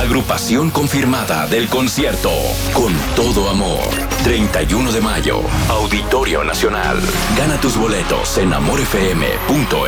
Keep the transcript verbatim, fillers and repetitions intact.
Agrupación confirmada del concierto Con Todo Amor. treinta y uno de mayo, Auditorio Nacional. Gana tus boletos en amor f m punto